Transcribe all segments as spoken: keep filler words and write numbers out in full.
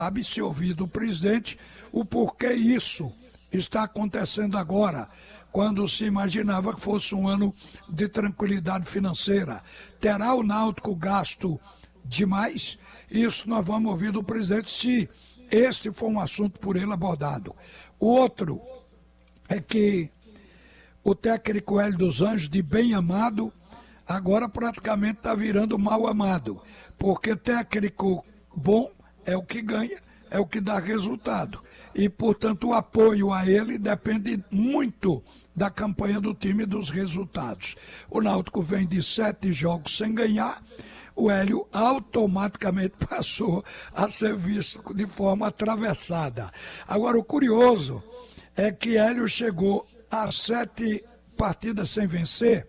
sabe, se ouvir do presidente, o porquê isso está acontecendo agora, quando se imaginava que fosse um ano de tranquilidade financeira. Terá o Náutico gasto demais? Isso nós vamos ouvir do presidente, se este for um assunto por ele abordado. O outro é que o técnico Hélio dos Anjos, de bem amado, agora praticamente está virando mal amado, porque técnico bom é o que ganha, é o que dá resultado. E, portanto, o apoio a ele depende muito da campanha do time e dos resultados. O Náutico vem de sete jogos sem ganhar, o Hélio automaticamente passou a ser visto de forma atravessada. Agora, o curioso é que Hélio chegou a sete partidas sem vencer,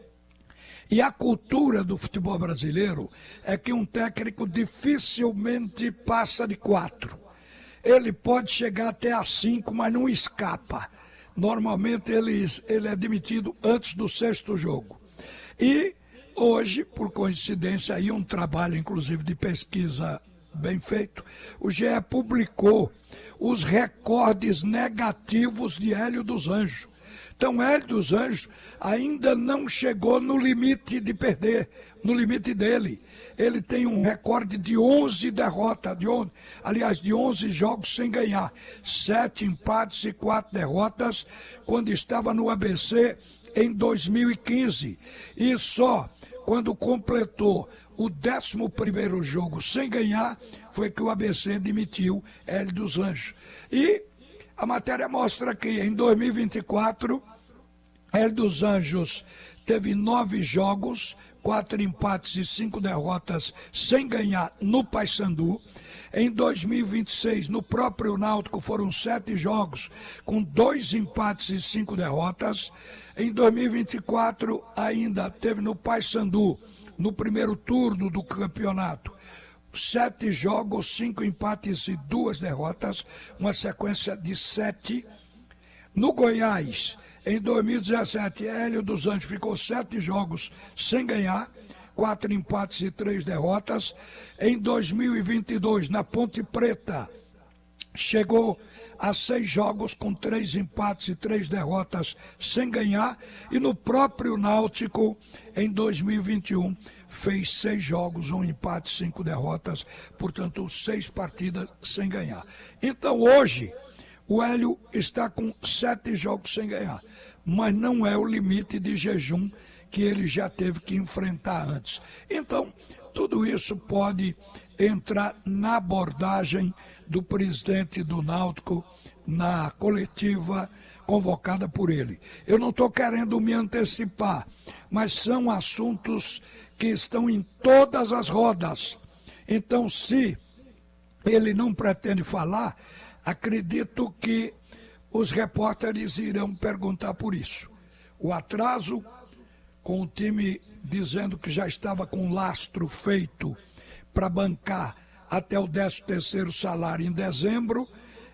e a cultura do futebol brasileiro é que um técnico dificilmente passa de quatro. Ele pode chegar até a cinco, mas não escapa. Normalmente ele, ele é demitido antes do sexto jogo. E hoje, por coincidência, aí um trabalho inclusive de pesquisa bem feito, o G E publicou os recordes negativos de Hélio dos Anjos. Então, Hélio dos Anjos ainda não chegou no limite de perder, no limite dele. Ele tem um recorde de onze derrotas, de onze, aliás, de onze jogos sem ganhar. Sete empates e quatro derrotas, quando estava no A B C em dois mil e quinze. E só quando completou o décimo primeiro jogo sem ganhar, foi que o A B C demitiu Hélio dos Anjos. E a matéria mostra que em dois mil e vinte e quatro, Hélio dos Anjos teve nove jogos, quatro empates e cinco derrotas sem ganhar no Paysandu. Em dois mil e vinte e seis, no próprio Náutico, foram sete jogos, com dois empates e cinco derrotas. Em dois mil e vinte e quatro, ainda teve no Paysandu, no primeiro turno do campeonato, sete jogos, cinco empates e duas derrotas, uma sequência de sete. No Goiás, em dois mil e dezessete, Hélio dos Anjos ficou sete jogos sem ganhar, quatro empates e três derrotas. Em dois mil e vinte e dois, na Ponte Preta, chegou a seis jogos com três empates e três derrotas sem ganhar. E no próprio Náutico, em dois mil e vinte e um, fez seis jogos, um empate, cinco derrotas, portanto, seis partidas sem ganhar. Então, hoje, o Hélio está com sete jogos sem ganhar, mas não é o limite de jejum que ele já teve que enfrentar antes. Então, tudo isso pode entrar na abordagem do presidente do Náutico na coletiva convocada por ele. Eu não estou querendo me antecipar, mas são assuntos que estão em todas as rodas. Então, se ele não pretende falar, acredito que os repórteres irão perguntar por isso. O atraso, com o time dizendo que já estava com lastro feito para bancar até o décimo terceiro salário em dezembro,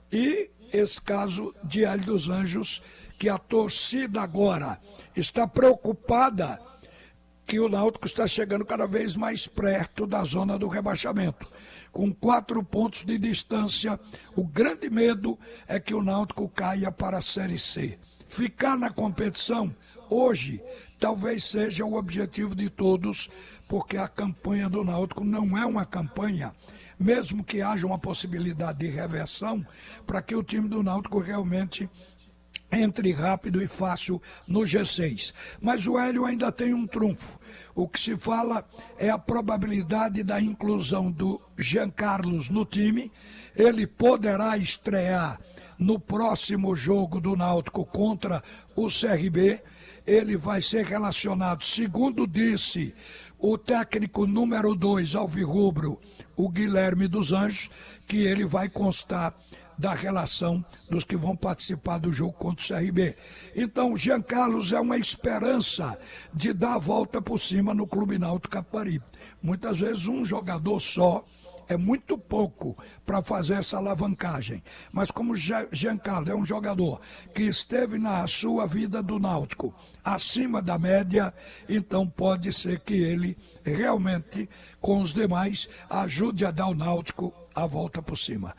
e esse caso de Hélio dos Anjos, que a torcida agora está preocupada que o Náutico está chegando cada vez mais perto da zona do rebaixamento. Com quatro pontos de distância, o grande medo é que o Náutico caia para a Série C. Ficar na competição, hoje, talvez seja o objetivo de todos, porque a campanha do Náutico não é uma campanha, mesmo que haja uma possibilidade de reversão, para que o time do Náutico realmente entre rápido e fácil no G seis. Mas o Hélio ainda tem um trunfo. O que se fala é a probabilidade da inclusão do Jean Carlos no time. Ele poderá estrear no próximo jogo do Náutico contra o C R B. Ele vai ser relacionado, segundo disse o técnico número dois alvirrubro, o Guilherme dos Anjos, que ele vai constar da relação dos que vão participar do jogo contra o C R B. Então, Jean Carlos é uma esperança de dar a volta por cima no Clube Náutico Capibaribe. Muitas vezes um jogador só é muito pouco para fazer essa alavancagem. Mas como Jean Carlos é um jogador que esteve na sua vida do Náutico acima da média, então pode ser que ele realmente, com os demais, ajude a dar ao Náutico a volta por cima.